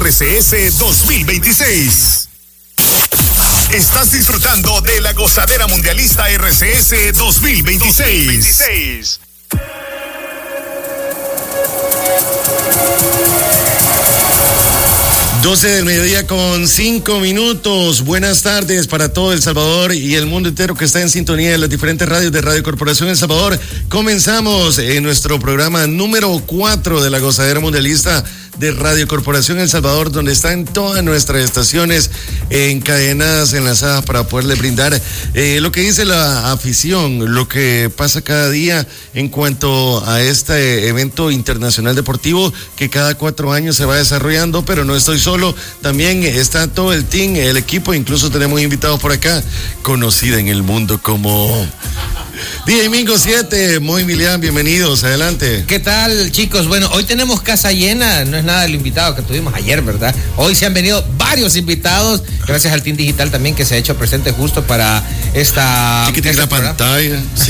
RCS 2026. Estás disfrutando de la gozadera mundialista RCS 2026. 12 del mediodía con 5 minutos. Buenas tardes para todo El Salvador y el mundo entero que está en sintonía de las diferentes radios de Radio Corporación El Salvador. Comenzamos en nuestro programa número 4 de la gozadera mundialista de Radio Corporación El Salvador, donde están todas nuestras estaciones encadenadas, enlazadas para poderle brindar lo que dice la afición, lo que pasa cada día en cuanto a este evento internacional deportivo que cada 4 años se va desarrollando, pero no estoy solo, también está todo el team, el equipo, incluso tenemos invitados por acá, conocida en el mundo como DJ Mingo 7, Moy Milian, bienvenidos, adelante. ¿Qué tal, chicos? Bueno, hoy tenemos casa llena, no es nada el invitado que tuvimos ayer, ¿verdad? Hoy se han venido varios invitados, gracias al Team Digital también que se ha hecho presente justo para esta pantalla. Sí.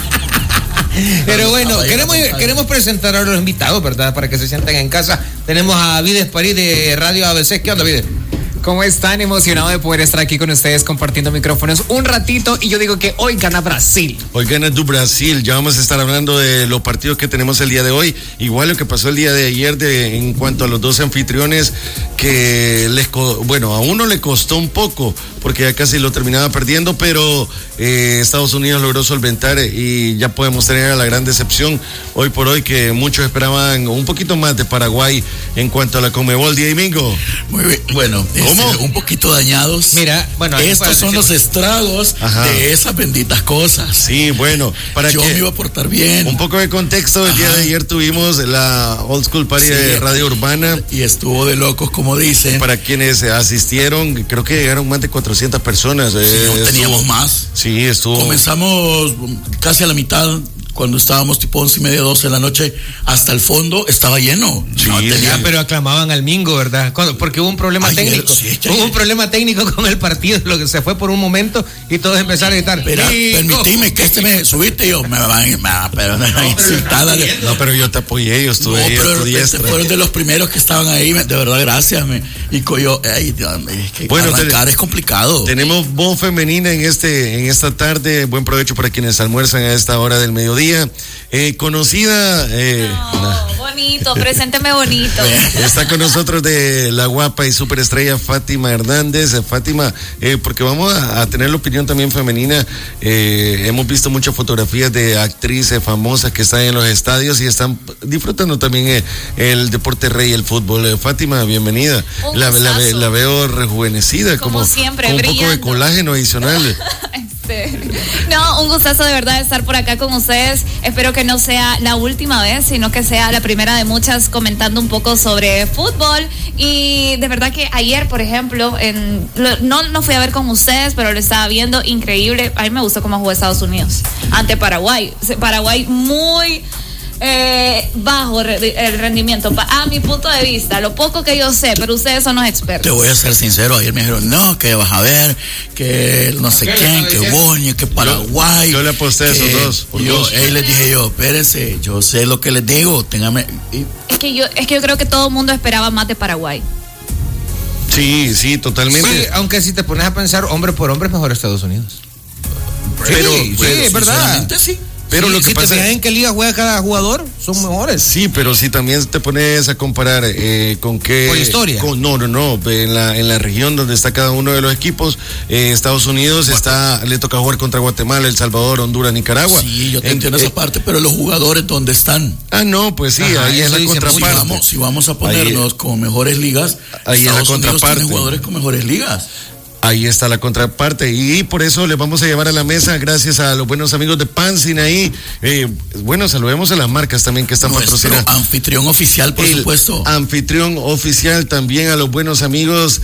Pero bueno, queremos presentar a los invitados, ¿verdad? Para que se sientan en casa. Tenemos a Vides París de Radio ABC. ¿Qué onda, Vides? ¿Cómo están? Emocionado de poder estar aquí con ustedes compartiendo micrófonos un ratito, y yo digo que hoy gana Brasil. Hoy gana tu Brasil. Ya vamos a estar hablando de los partidos que tenemos el día de hoy, igual lo que pasó el día de ayer en cuanto a los 12 anfitriones que a uno le costó un poco porque ya casi lo terminaba perdiendo, pero Estados Unidos logró solventar y ya podemos tener la gran decepción hoy por hoy que muchos esperaban un poquito más de Paraguay en cuanto a la Conmebol. Día Domingo. Muy bien, bueno. Un poquito dañados. Mira, bueno, estos son los estragos de esas benditas cosas. Sí, bueno, yo me iba a portar bien. Un poco de contexto, el día de ayer tuvimos la Old School Party de Radio Urbana. Y estuvo de locos, como dicen. Para quienes asistieron, creo que llegaron más de 400 personas. Sí, no teníamos más. Sí, estuvo. Comenzamos casi a la mitad. Cuando estábamos tipo 11:30, 12 de la noche, hasta el fondo estaba lleno. Sí, pero aclamaban al Mingo, ¿verdad? Porque hubo un problema técnico. Hubo un problema técnico con el partido, lo que se fue por un momento y todos empezaron a gritar. Permitime que me subiste, yo me van a insultar. No, pero yo te apoyé, yo estuve ahí. Fueron de los primeros que estaban ahí, de verdad, gracias. Arrancar es complicado. Tenemos voz femenina en esta tarde. Buen provecho para quienes almuerzan a esta hora del mediodía. Conocida bonito, presénteme bonito. Está con nosotros de la guapa y superestrella Fátima Hernández. Fátima, porque vamos a tener la opinión también femenina. Hemos visto muchas fotografías de actrices famosas que están en los estadios y están disfrutando también el deporte rey, el fútbol. Fátima, bienvenida. La veo rejuvenecida, como siempre, con un poco de colágeno adicional. No, un gustazo de verdad estar por acá con ustedes. Espero que no sea la última vez, sino que sea la primera de muchas comentando un poco sobre fútbol. Y de verdad que ayer, por ejemplo, no fui a ver con ustedes, pero lo estaba viendo increíble. A mí me gustó cómo jugó Estados Unidos ante Paraguay. Paraguay muy bajo el rendimiento, a mi punto de vista, lo poco que yo sé, pero ustedes son los expertos. Te voy a ser sincero, ayer me dijeron, no, que vas a ver, que no sé quién, que Boña, que Paraguay. Yo le aposté a esos dos. Les dije yo, espérense, yo sé lo que les digo, téngame. Es que yo creo que todo el mundo esperaba más de Paraguay. Sí, totalmente. Sí, aunque si te pones a pensar, hombre por hombre es mejor Estados Unidos. Pero es verdad. Sí. Pero lo que si pasa te fijas en qué liga juega cada jugador, son mejores. Sí, pero si también te pones a comparar con qué... ¿Por historia? No. En la región donde está cada uno de los equipos, Estados Unidos le toca jugar contra Guatemala, El Salvador, Honduras, Nicaragua. Sí, yo te entiendo esa parte, pero los jugadores, ¿dónde están? No, pues sí, ahí es la contraparte. Si vamos a ponernos con mejores ligas, ahí es la contraparte. Tiene jugadores con mejores ligas. Ahí está la contraparte y por eso les vamos a llevar a la mesa, gracias a los buenos amigos de Pansy ahí. Saludemos a las marcas también que están patrocinando. Anfitrión oficial, por supuesto. Anfitrión oficial, también a los buenos amigos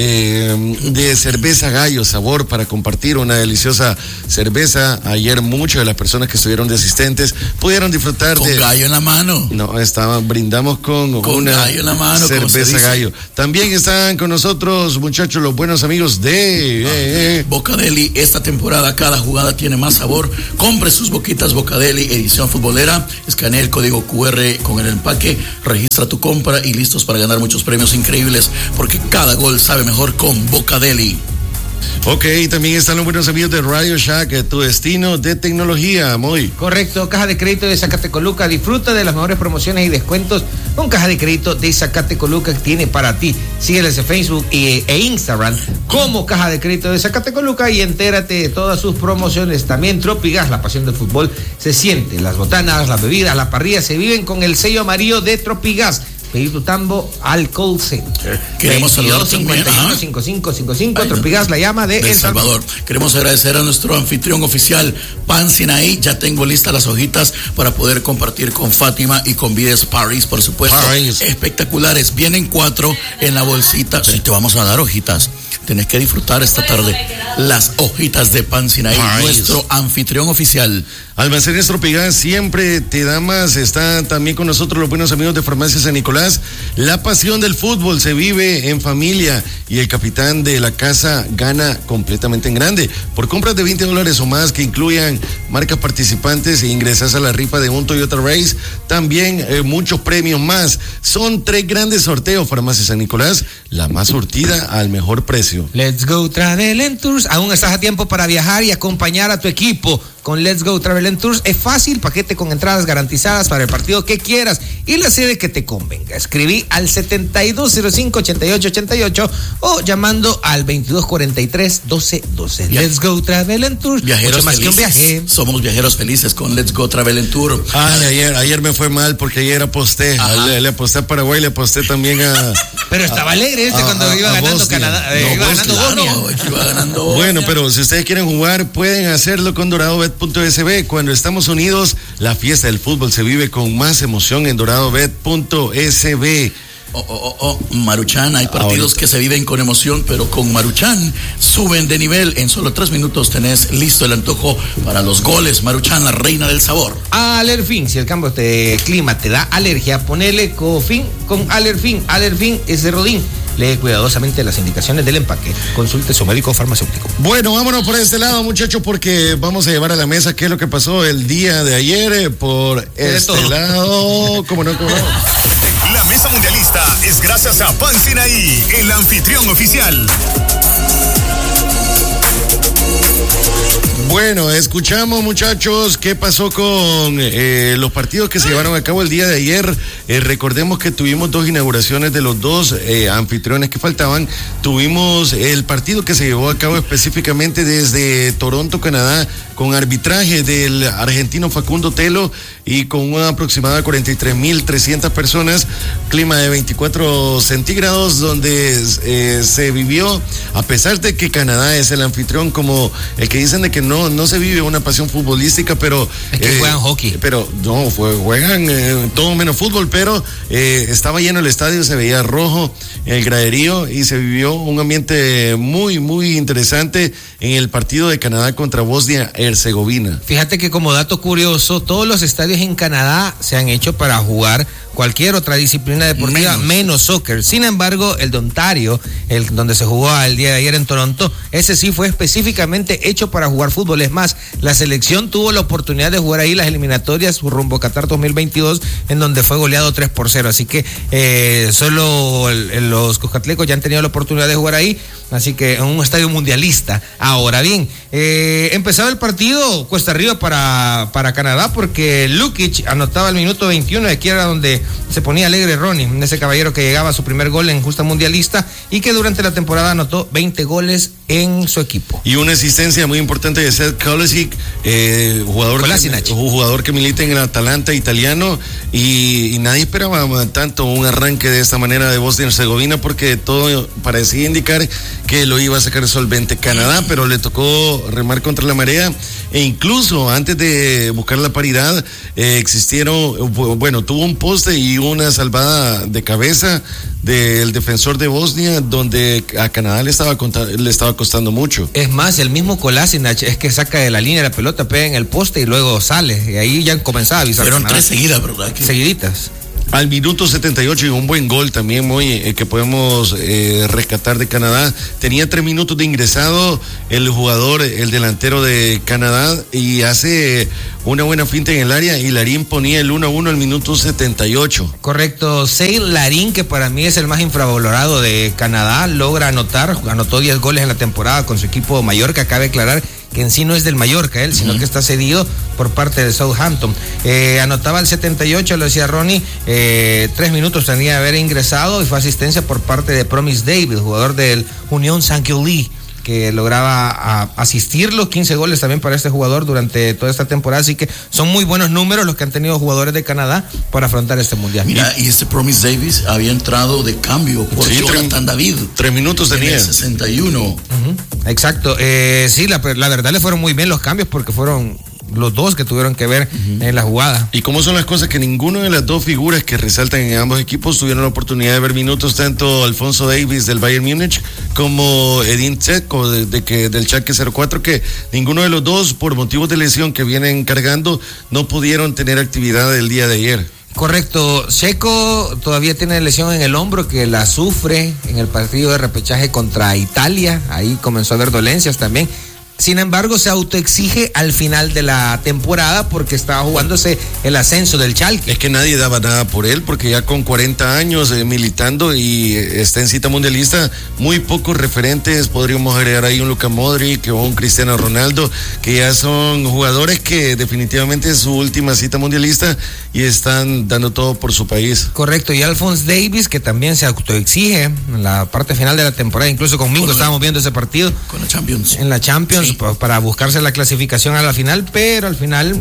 de Cerveza Gallo, sabor para compartir una deliciosa cerveza. Ayer muchas de las personas que estuvieron de asistentes pudieron disfrutar con gallo en la mano. No, brindamos con una gallo en la mano, cerveza gallo. También están con nosotros, muchachos, los buenos amigos de Bocadeli, esta temporada cada jugada tiene más sabor. Compre sus boquitas Bocadeli edición futbolera, escanea el código QR con el empaque, registra tu compra y listos para ganar muchos premios increíbles, porque cada gol sabe mejor con Bocadeli. Ok, también están los buenos amigos de Radio Shack, tu destino de tecnología, muy. Correcto, Caja de Crédito de Zacatecoluca, disfruta de las mejores promociones y descuentos con Caja de Crédito de Zacatecoluca que tiene para ti. Sígueles en Facebook e Instagram como Caja de Crédito de Zacatecoluca y entérate de todas sus promociones. También Tropigas, la pasión del fútbol se siente. Las botanas, las bebidas, las parrillas se viven con el sello amarillo de Tropigas. Pedir tu tambo al call center. Queremos saludar también 5555 Tropigas, la llama de El Salvador. Queremos agradecer a nuestro anfitrión oficial, Pan Sinaí. Ya tengo listas las hojitas para poder compartir con Fátima y con Vides Paris, por supuesto. Paris. Espectaculares. Vienen 4 en la bolsita. Sí, te vamos a dar hojitas. Tenés que disfrutar esta tarde las hojitas de Pan Sinaí, nuestro anfitrión oficial. Almacenes Tropigas siempre te da más. Están también con nosotros los buenos amigos de Farmacia San Nicolás. La pasión del fútbol se vive en familia y el capitán de la casa gana completamente en grande. Por compras de $20 o más que incluyan marcas participantes e ingresas a la rifa de un Toyota Race, también muchos premios más. Son 3 grandes sorteos. Farmacia San Nicolás, la más surtida al mejor precio. Let's Go Travel Tours. Aún estás a tiempo para viajar y acompañar a tu equipo. Con Let's Go Travel Tours es fácil, paquete con entradas garantizadas para el partido que quieras y la sede que te convenga. Escribí al 7205-8888 o llamando al 2243-1212. Yeah. Let's Go Travel Tours. Viajeros más felices. Que un viaje. Somos viajeros felices con Let's Go Travel Tour. Ayer me fue mal porque ayer aposté. Le aposté a Paraguay, le aposté también a... Pero estaba alegre cuando iba ganando Bosnia. Canadá. Iba ganando Bosnia. Bueno, pero si ustedes quieren jugar, pueden hacerlo con DoradoBet.sb. Cuando estamos unidos, la fiesta del fútbol se vive con más emoción en DoradoBet.sb. Maruchan, hay partidos que se viven con emoción, pero con Maruchan suben de nivel. En solo 3 minutos tenés listo el antojo para los goles. Maruchan, la reina del sabor. Alerfin, si el cambio de clima te da alergia, ponele Cofin con Alerfin. Alerfin es de Rodín. Lee cuidadosamente las indicaciones del empaque. Consulte su médico farmacéutico. Bueno, vámonos por este lado, muchachos, porque vamos a llevar a la mesa qué es lo que pasó el día de ayer por este lado. ¿Cómo no? La mesa mundialista es gracias a Pan Sinaí, el anfitrión oficial. Bueno, escuchamos, muchachos, qué pasó con los partidos que se llevaron a cabo el día de ayer. Recordemos que tuvimos 2 inauguraciones de los 2 anfitriones que faltaban. Tuvimos el partido que se llevó a cabo específicamente desde Toronto, Canadá, con arbitraje del argentino Facundo Telo y con una aproximada de 43,300 personas, clima de 24 centígrados, donde se vivió, a pesar de que Canadá es el anfitrión, como el que dicen de que no se vive una pasión futbolística, pero... Es que juegan hockey. Pero no, juegan todo menos fútbol, pero estaba lleno el estadio, se veía rojo el graderío y se vivió un ambiente muy, muy interesante en el partido de Canadá contra Bosnia-Herzegovina. Fíjate que como dato curioso, todos los estadios en Canadá se han hecho para jugar cualquier otra disciplina deportiva menos soccer. Sin embargo, el de Ontario, donde se jugó el día de ayer en Toronto, ese sí fue específicamente hecho para jugar fútbol. Es más, la selección tuvo la oportunidad de jugar ahí las eliminatorias rumbo a Qatar 2022, en donde fue goleado 3-0. Así que solo los cuscatlecos ya han tenido la oportunidad de jugar ahí, así que en un estadio mundialista. Ahora bien, empezaba el partido cuesta arriba para Canadá, porque Lukic anotaba el minuto 21, aquí era donde se ponía alegre Ronnie, ese caballero que llegaba a su primer gol en justa mundialista y que durante la temporada anotó 20 goles en su equipo. Y una asistencia muy importante de Seth Kolasinac, jugador que milita en el Atalanta italiano, y nadie esperaba tanto un arranque de esta manera de Bosnia-Herzegovina, porque todo parecía indicar que lo iba a sacar solvente Canadá, pero le tocó remar contra la marea, e incluso antes de buscar la paridad tuvo un poste y una salvada de cabeza del defensor de Bosnia, donde a Canadá le estaba costando mucho. Es más, el mismo Kolasinac es que saca de la línea la pelota, pega en el poste y luego sale, y ahí ya comenzaba a avisar. Fueron 3 seguidas, ¿verdad? Seguiditas. Al minuto 78 y un buen gol también muy que podemos rescatar de Canadá. Tenía 3 minutos de ingresado el jugador, el delantero de Canadá, y hace una buena finta en el área y Larín ponía el 1-1 al minuto 78. Correcto, Seil Larín, que para mí es el más infravalorado de Canadá, logra anotó 10 goles en la temporada con su equipo Mallorca. Cabe aclarar que en sí no es del Mallorca él, sino que está cedido por parte de Southampton. Anotaba el 78, lo decía Ronnie, 3 minutos tenía de haber ingresado y fue asistencia por parte de Promise David, jugador del Unión Saint-Gilles, que lograba asistirlo. 15 goles también para este jugador durante toda esta temporada, así que son muy buenos números los que han tenido jugadores de Canadá para afrontar este mundial. Mira, y este Promise Davis había entrado de cambio por Jonathan David. 3 minutos tenía. En el 61. Exacto, sí, la verdad le fueron muy bien los cambios porque fueron los dos que tuvieron que ver en la jugada. ¿Y cómo son las cosas? Que ninguno de las dos figuras que resaltan en ambos equipos tuvieron la oportunidad de ver minutos, tanto Alfonso Davies del Bayern Múnich como Edin Dzeko del Schalke 04, que ninguno de los dos, por motivos de lesión que vienen cargando, no pudieron tener actividad el día de ayer. Correcto, Dzeko todavía tiene lesión en el hombro que la sufre en el partido de repechaje contra Italia, ahí comenzó a haber dolencias también. Sin embargo, se autoexige al final de la temporada porque estaba jugándose el ascenso del Schalke. Es que nadie daba nada por él porque ya con 40 años militando y está en cita mundialista, muy pocos referentes, podríamos agregar ahí un Luka Modric o un Cristiano Ronaldo, que ya son jugadores que definitivamente es su última cita mundialista y están dando todo por su país. Correcto, y Alphonse Davies, que también se autoexige en la parte final de la temporada, incluso conmigo estábamos viendo ese partido. Con la Champions. En la Champions. Sí. Para buscarse la clasificación a la final, pero al final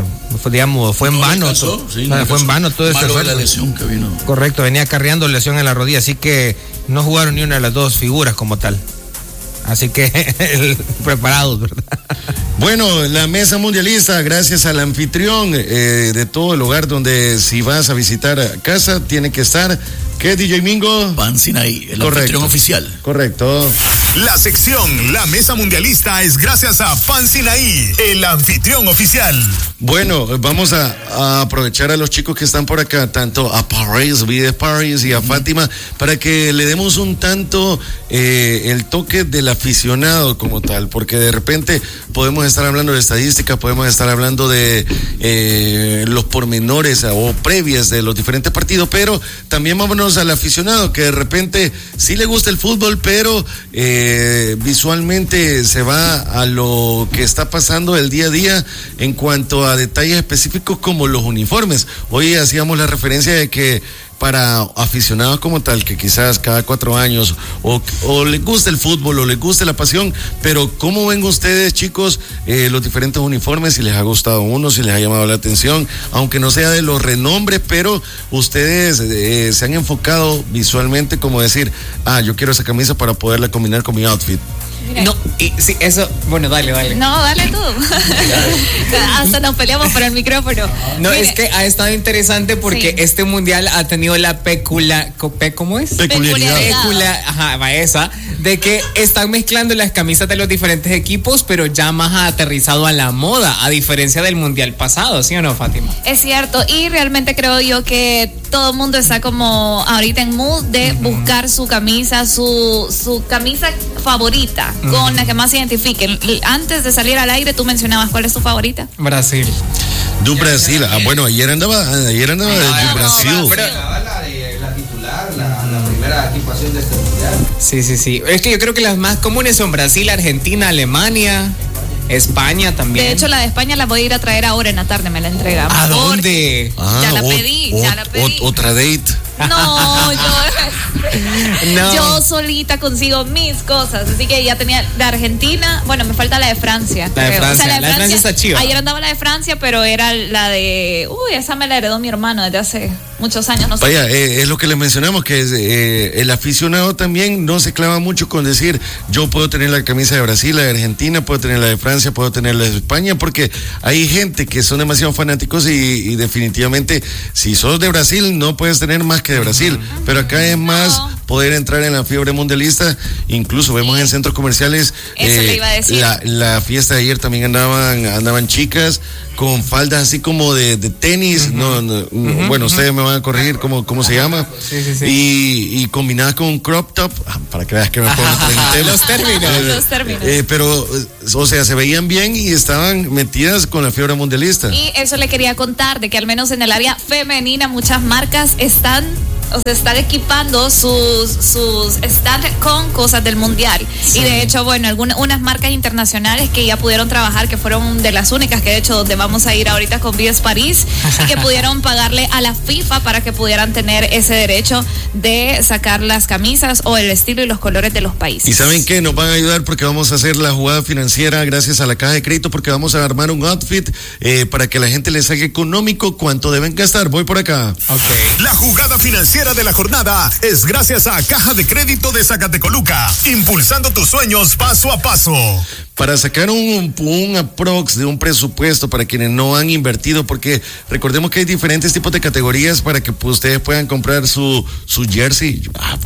fue en vano. Fue en vano todo ese esfuerzo. La lesión que vino. Correcto, venía acarreando lesión en la rodilla, así que no jugaron ni una de las dos figuras como tal. Así que preparados, ¿verdad? Bueno, la mesa mundialista, gracias al anfitrión de todo el hogar donde si vas a visitar a casa, tiene que estar. ¿Qué, DJ Mingo? Pan Sinaí, el anfitrión oficial. Correcto. La sección La Mesa Mundialista es gracias a Pan Sinaí, el anfitrión oficial. Bueno, vamos a aprovechar a los chicos que están por acá, tanto a Paris, Vides Paris y a Fátima, para que le demos un tanto el toque del aficionado como tal, porque de repente podemos estar hablando de estadística, podemos estar hablando de los pormenores o previas de los diferentes partidos, pero también vámonos al aficionado que de repente sí le gusta el fútbol, pero visualmente se va a lo que está pasando el día a día en cuanto a detalles específicos como los uniformes. Hoy hacíamos la referencia de que para aficionados como tal, que quizás cada 4 años o les gusta el fútbol o les gusta la pasión, pero ¿cómo ven ustedes, chicos, los diferentes uniformes? Si les ha gustado uno, si les ha llamado la atención, aunque no sea de los renombres, pero ustedes se han enfocado visualmente como decir, yo quiero esa camisa para poderla combinar con mi outfit. Mira. No, sí, eso, bueno, dale. No, dale tú. Hasta nos peleamos por el micrófono. No, mire. Es que ha estado interesante porque este mundial ha tenido la ¿cómo es? Esa, de que están mezclando las camisas de los diferentes equipos, pero ya más aterrizado a la moda, a diferencia del mundial pasado, ¿sí o no, Fátima? Es cierto, y realmente creo yo que todo el mundo está como ahorita en mood de buscar su camisa, su camisa favorita, con la que más se identifiquen. Antes de salir al aire, tú mencionabas cuál es tu favorita. Brasil. Du Brasil. Bueno, ayer andaba de Brasil. Pero la titular, la primera equipación de este mundial. Sí. Es que yo creo que las más comunes son Brasil, Argentina, Alemania, España también. De hecho, la de España la voy a ir a traer ahora en la tarde, me la entregamos. ¿A dónde? Ya la pedí. Otra date. No, yo solita consigo mis cosas, así que ya tenía de Argentina, bueno, me falta la de Francia. La de Francia está chiva. Ayer andaba la de Francia, pero era la de, esa me la heredó mi hermano desde hace muchos años, no sé. Vaya, es lo que les mencionamos, que el aficionado también no se clava mucho con decir, yo puedo tener la camisa de Brasil, la de Argentina, puedo tener la de Francia, puedo tener la de España, porque hay gente que son demasiado fanáticos y definitivamente, si sos de Brasil, no puedes tener más que de Brasil, pero acá es más poder entrar en la fiebre mundialista. Incluso vemos en centros comerciales eso le iba a decir. La fiesta de ayer también andaban chicas con faldas así como de tenis, bueno, ustedes me van a corregir cómo se llama, y combinadas con un crop top, para que veas que me pongo los términos. Pero, o sea, se veían bien y estaban metidas con la fiebre mundialista. Y eso le quería contar, de que al menos en el área femenina muchas marcas están equipando sus stands con cosas del mundial. Sí. Y de hecho, bueno, unas marcas internacionales que ya pudieron trabajar, que fueron de las únicas que de hecho donde vamos a ir ahorita con Vides París, y que pudieron pagarle a la FIFA para que pudieran tener ese derecho de sacar las camisas o el estilo y los colores de los países. ¿Y saben qué? Nos van a ayudar porque vamos a hacer la jugada financiera gracias a la Caja de Crédito, porque vamos a armar un outfit para que la gente les haga económico cuánto deben gastar. Voy por acá. Okay. La jugada financiera de la jornada es gracias a Caja de Crédito de Zacatecoluca, impulsando tus sueños paso a paso. Para sacar un aprox de un presupuesto para quienes no han invertido, porque recordemos que hay diferentes tipos de categorías para que ustedes puedan comprar su jersey,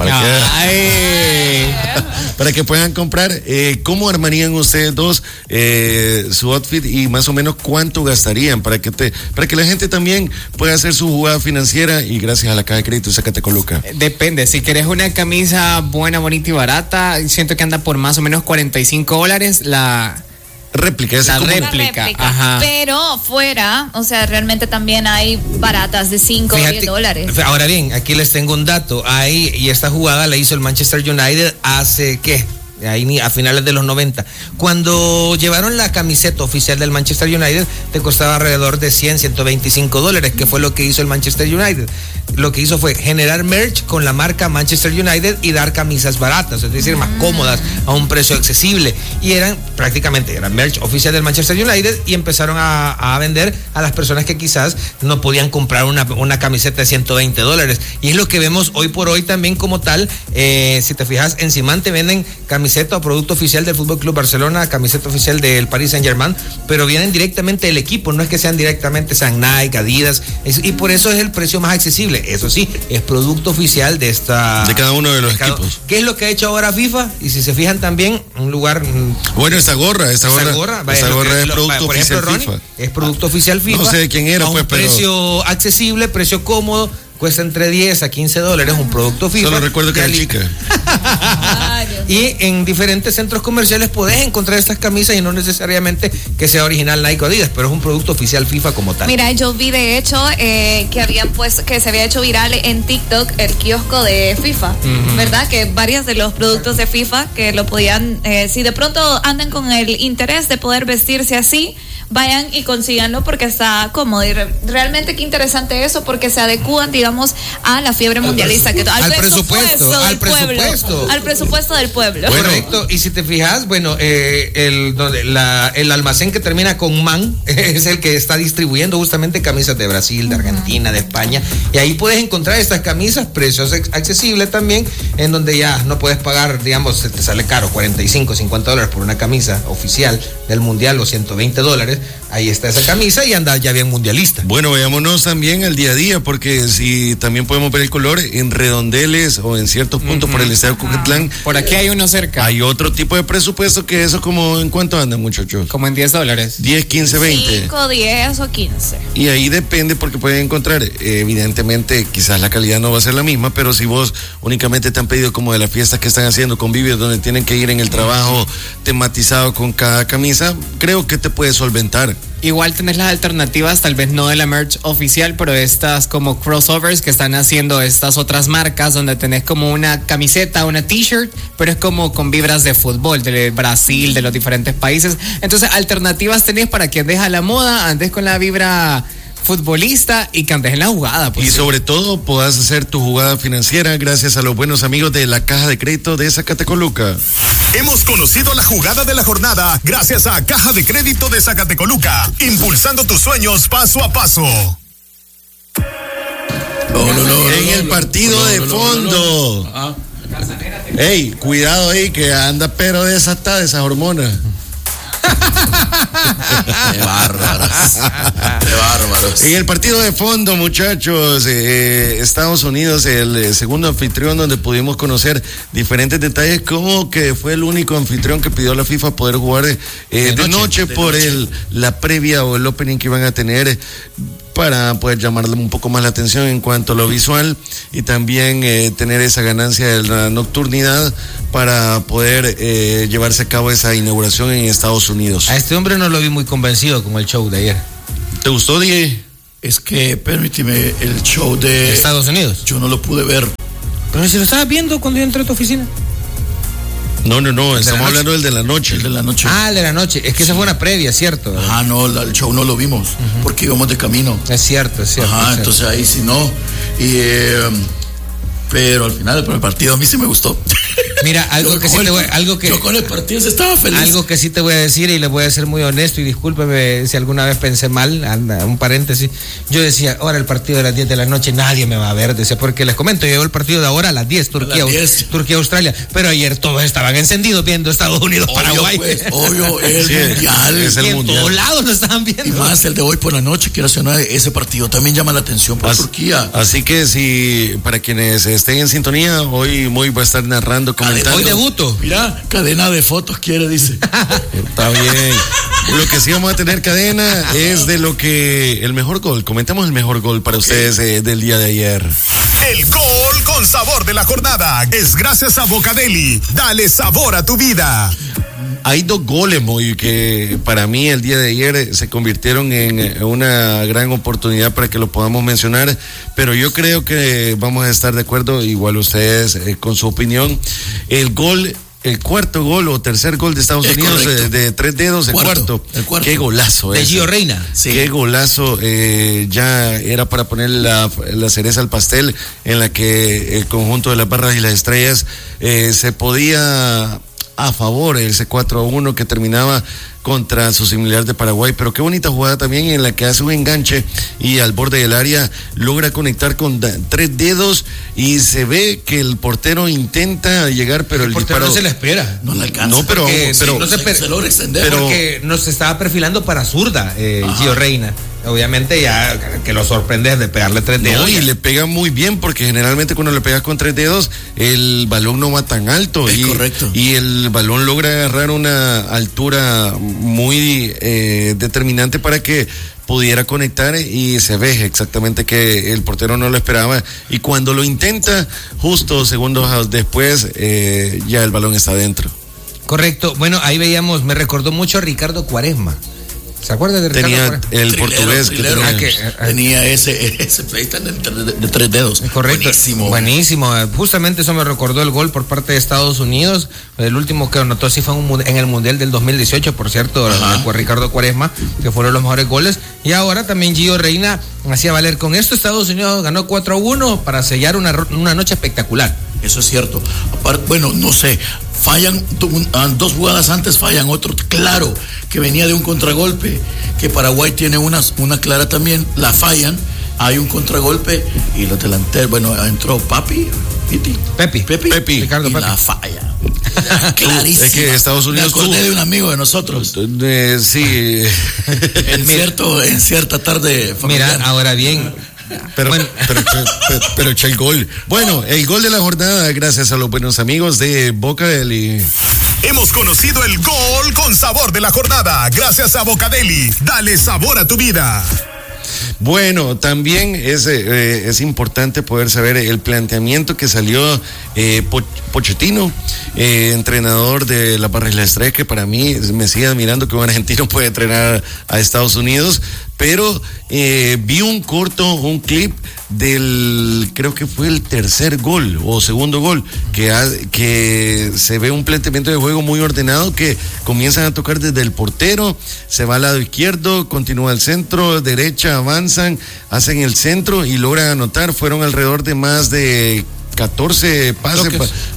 para que puedan comprar. ¿Cómo armarían ustedes dos su outfit y más o menos cuánto gastarían para que la gente también pueda hacer su jugada financiera y gracias a la Caja de Crédito de Zacatecoluca? Depende, si querés una camisa buena, bonita y barata, siento que anda por más o menos $45 la réplica. Ajá. Pero fuera, o sea, realmente también hay baratas de $5 o $10. Ahora bien, aquí les tengo un dato. Y esta jugada la hizo el Manchester United hace, ¿qué? Ahí a finales de los 90. Cuando llevaron la camiseta oficial del Manchester United, te costaba alrededor de $125, que fue lo que hizo el Manchester United. Lo que hizo fue generar merch con la marca Manchester United y dar camisas baratas, es decir, más cómodas, a un precio accesible. Y eran merch oficial del Manchester United y empezaron a vender a las personas que quizás no podían comprar una camiseta de $120. Y es lo que vemos hoy por hoy también como tal. Si te fijas, en Simán te venden camiseta o producto oficial del Fútbol Club Barcelona, camiseta oficial del Paris Saint-Germain, pero vienen directamente del equipo, no es que sean Nike, Adidas, y por eso es el precio más accesible. Eso sí, es producto oficial de cada uno de los equipos. ¿Qué es lo que ha hecho ahora FIFA? Y si se fijan también, un lugar... Bueno, esta gorra es producto oficial FIFA. Es producto oficial FIFA. No sé de quién era, a un precio accesible, precio cómodo. Cuesta entre $10 a $15 un producto FIFA. Solo recuerdo que era chica. Y en diferentes centros comerciales podés encontrar estas camisas y no necesariamente que sea original Nike o Adidas, pero es un producto oficial FIFA como tal. Mira, yo vi de hecho que se había hecho viral en TikTok el kiosco de FIFA, ¿verdad? Que varios de los productos de FIFA que lo podían, si de pronto andan con el interés de poder vestirse así, vayan y consíganlo porque está cómodo. Y realmente qué interesante eso, porque se adecúan, digamos, a la fiebre mundialista, al presupuesto del pueblo. Correcto. Y si te fijas, bueno, el almacén que termina con MAN es el que está distribuyendo justamente camisas de Brasil, de Argentina, de España, y ahí puedes encontrar estas camisas, precios accesibles también, en donde ya no puedes pagar, digamos, te sale caro, $45, $50 por una camisa oficial del mundial o $120. Ahí está esa camisa y anda ya bien mundialista. Bueno, veámonos también al día a día, porque si también podemos ver el color en redondeles o en ciertos puntos por el estadio Cucatlán. Por aquí hay uno cerca. Hay otro tipo de presupuesto que eso, como ¿en cuánto andan, muchachos? Como en $10. 10, 15, 20. 5, 10 o 15. Y ahí depende, porque pueden encontrar, evidentemente, quizás la calidad no va a ser la misma, pero si vos únicamente te han pedido como de las fiestas que están haciendo, convivios donde tienen que ir en el trabajo tematizado con cada camisa, creo que te puede solventar. Igual tenés las alternativas, tal vez no de la merch oficial, pero estas como crossovers que están haciendo estas otras marcas, donde tenés como una camiseta, una t-shirt, pero es como con vibras de fútbol, de Brasil, de los diferentes países. Entonces, alternativas tenés para que andes a la moda, andes con la vibra futbolista y que andes en la jugada. Y sobre todo puedas hacer tu jugada financiera gracias a los buenos amigos de la Caja de Crédito de Zacatecoluca. Hemos conocido la jugada de la jornada gracias a Caja de Crédito de Zacatecoluca, impulsando tus sueños paso a paso. En el partido de fondo. Ey, cuidado ahí que anda pero desatada esa hormona. Qué bárbaros. Qué bárbaros. En el partido de fondo, muchachos, Estados Unidos, el segundo anfitrión, donde pudimos conocer diferentes detalles, como que fue el único anfitrión que pidió a la FIFA poder jugar de noche por la previa o el opening que iban a tener, para poder llamarle un poco más la atención en cuanto a lo visual y también tener esa ganancia de la nocturnidad para poder llevarse a cabo esa inauguración en Estados Unidos. A este hombre no lo vi muy convencido con el show de ayer. ¿Te gustó, DJ? Es que, permíteme, el show de Estados Unidos. Yo no lo pude ver. Pero si lo estabas viendo cuando yo entré a tu oficina. No, estamos hablando del de la noche. El de la noche. Ah, el de la noche. Es que esa fue una previa, ¿cierto? Ah, no, el show no lo vimos, porque íbamos de camino. Es cierto. Ajá, entonces ahí sí no. Pero al final el partido a mí sí me gustó. Mira, algo que sí te voy a... Yo con el partido se estaba feliz. Algo que sí te voy a decir, y le voy a ser muy honesto, y discúlpeme si alguna vez pensé mal, un paréntesis. Yo decía, ahora el partido de las 10 de la noche nadie me va a ver, decía, porque les comento, llegó el partido de ahora a las 10, Turquía-Australia, pero ayer todos estaban encendidos viendo Estados Unidos-Paraguay. Obvio, el mundial. Es el mundial. En todos lados lo estaban viendo. Y más el de hoy por la noche, quiero hacer ese partido también llama la atención por Turquía. Así que si, para quienes estén en sintonía, hoy va a estar narrando, comentando. Hoy debuto. Mira, cadena de fotos quiere, dice. Está bien. Lo que sí vamos a tener cadena es de lo que el mejor gol. Comentamos el mejor gol para ustedes del día de ayer. El gol con sabor de la jornada es gracias a Bocadeli. Dale sabor a tu vida. Hay dos goles, Moy, que para mí el día de ayer se convirtieron en una gran oportunidad para que lo podamos mencionar, pero yo creo que vamos a estar de acuerdo, igual ustedes, con su opinión. El cuarto gol o tercer gol de Estados Unidos de 3 dedos, el cuarto. Qué golazo. De Gio Reyna. Sí. Qué golazo. Ya era para poner la cereza al pastel, en la que el conjunto de las Barras y las Estrellas se podía a favor, ese 4-1 que terminaba contra su similar de Paraguay, pero qué bonita jugada también, en la que hace un enganche y al borde del área logra conectar con 3 dedos, y se ve que el portero intenta llegar, pero el portero disparo no se le espera. No le alcanza. No, pero no se logra extender. Porque nos estaba perfilando para zurda, Gio Reyna. Obviamente ya que lo sorprende de pegarle 3 dedos. No, y le pega muy bien, porque generalmente cuando le pegas con 3 dedos, el balón no va tan alto. Es correcto. Y el balón logra agarrar una altura muy determinante para que pudiera conectar, y se ve exactamente que el portero no lo esperaba, y cuando lo intenta, justo segundos después, ya el balón está adentro. Correcto. Bueno, ahí veíamos, me recordó mucho a Ricardo Quaresma. ¿Se acuerdan de Ricardo Tenía Quaresma? el portugués tenía ese playstand de 3 dedos. Correcto. Buenísimo. Justamente eso me recordó el gol por parte de Estados Unidos. El último que anotó sí fue en el Mundial del 2018, por cierto, Ricardo Quaresma, que fueron los mejores goles. Y ahora también Gio Reyna hacía valer. Con esto Estados Unidos ganó 4-1 para sellar una noche espectacular. Eso es cierto. Bueno, no sé, fallan 2 jugadas antes, fallan otro, claro, que venía de un contragolpe, que Paraguay tiene una clara también, la fallan, hay un contragolpe, y los delanteros, bueno, entró Pepi, Ricardo y Pepi. la falla. Clarísimo. Es que Estados Unidos me acordé de un amigo de nosotros. Sí. en cierta tarde familiar. Mira, ahora bien, Pero echa el gol. Bueno, el gol de la jornada, gracias a los buenos amigos de Bocadeli. Hemos conocido el gol con sabor de la jornada, gracias a Bocadeli. Dale sabor a tu vida. Bueno, también es importante poder saber el planteamiento que salió Pochettino, entrenador de la Barras y las Estrellas, que para mí me sigue admirando que un argentino puede entrenar a Estados Unidos, pero vi un clip del, creo que fue el tercer gol o segundo gol, que se ve un planteamiento de juego muy ordenado, que comienzan a tocar desde el portero, se va al lado izquierdo, continúa al centro, derecha, avanzan, hacen el centro y logran anotar. Fueron alrededor de más de 14 pases,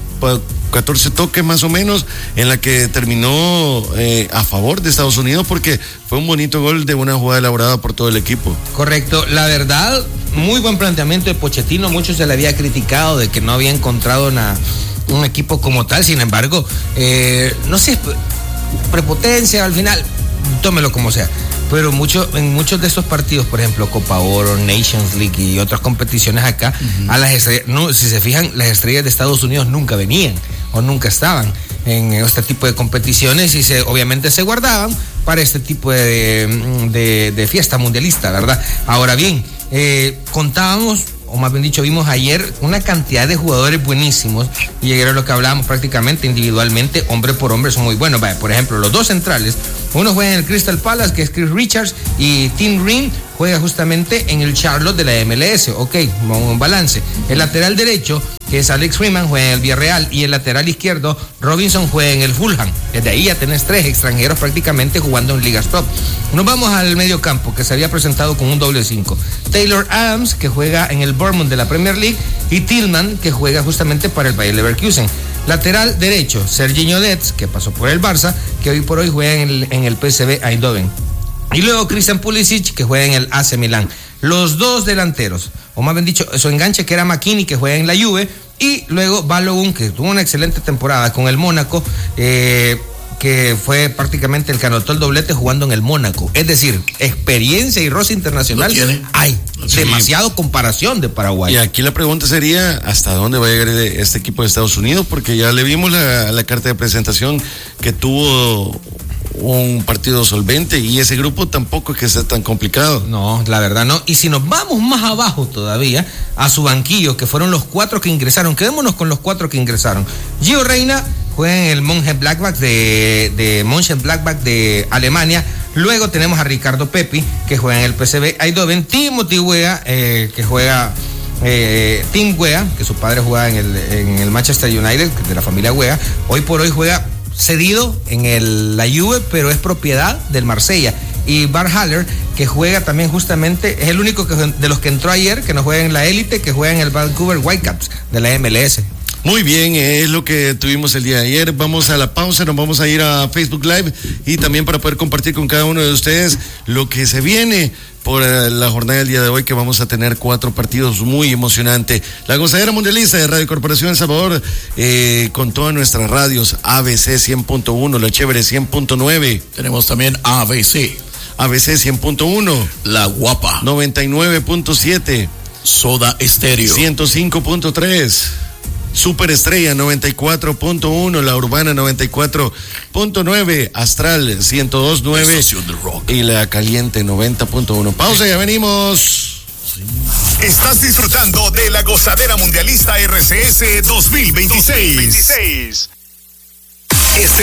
14 toques más o menos, en la que terminó a favor de Estados Unidos, porque fue un bonito gol de una jugada elaborada por todo el equipo. Correcto, la verdad, muy buen planteamiento de Pochettino. Mucho se le había criticado de que no había encontrado un equipo como tal. Sin embargo, no sé, prepotencia al final. tómelo como sea. Pero en muchos de estos partidos, por ejemplo, Copa Oro, Nations League y otras competiciones acá, a las estrellas, si se fijan, las estrellas de Estados Unidos nunca venían o nunca estaban en este tipo de competiciones y obviamente se guardaban para este tipo de fiesta mundialista, ¿verdad? Ahora bien, contábamos, o más bien dicho, vimos ayer una cantidad de jugadores buenísimos, y ayer era lo que hablábamos prácticamente individualmente, hombre por hombre, son muy buenos. Por ejemplo, los dos centrales, uno juega en el Crystal Palace, que es Chris Richards, y Tim Green juega justamente en el Charlotte de la MLS. Ok, un balance. El lateral derecho, que es Alex Freeman, juega en el Villarreal, y el lateral izquierdo, Robinson, juega en el Fulham. Desde ahí ya tenés 3 extranjeros prácticamente jugando en ligas top. Nos vamos al medio campo, que se había presentado con un doble 5. Taylor Adams, que juega en el Bournemouth de la Premier League, y Tillman, que juega justamente para el Bayer Leverkusen. Lateral derecho, Serginho Dest, que pasó por el Barça, que hoy por hoy juega en el PSV Eindhoven. Y luego Christian Pulisic, que juega en el AC Milán. Los dos delanteros, o más bien dicho, su enganche, que era McKinney, que juega en la Juve, y luego Balogun, que tuvo una excelente temporada con el Mónaco, que fue prácticamente el que anotó el doblete jugando en el Mónaco. Es decir, experiencia y roce internacional hay. Sí. Demasiado comparación de Paraguay. Y aquí la pregunta sería, ¿hasta dónde va a llegar este equipo de Estados Unidos? Porque ya le vimos la carta de presentación, que tuvo un partido solvente, y ese grupo tampoco es que sea tan complicado. No, la verdad no. Y si nos vamos más abajo todavía, a su banquillo, que fueron los 4 que ingresaron, quedémonos con los 4 que ingresaron. Gio Reyna juega en el Mönchengladbach de Mönchengladbach de Alemania. Luego tenemos a Ricardo Pepi, que juega en el PSV Eindhoven. Timothy Weah, que juega Tim Weah, que su padre juega en el Manchester United, de la familia Weah. Hoy por hoy juega cedido en la Juve, pero es propiedad del Marsella. Y Bart Haller, que juega también justamente, es el único de los que entró ayer, que no juega en la élite, que juega en el Vancouver Whitecaps de la MLS. Muy bien, es lo que tuvimos el día de ayer. Vamos a la pausa, nos vamos a ir a Facebook Live, y también para poder compartir con cada uno de ustedes lo que se viene por la jornada del día de hoy, que vamos a tener 4 partidos muy emocionantes. La Gozadera Mundialista de Radio Corporación El Salvador, con todas nuestras radios, ABC 100.1, La Chévere 100.9. Tenemos también ABC 100.1, La Guapa 99.7, Soda Estéreo 105.3, Superestrella 94.1, La Urbana 94.9, Astral 102.9 y La Caliente 90.1. Pausa, ya venimos. Estás disfrutando de la Gozadera Mundialista RCS 2026.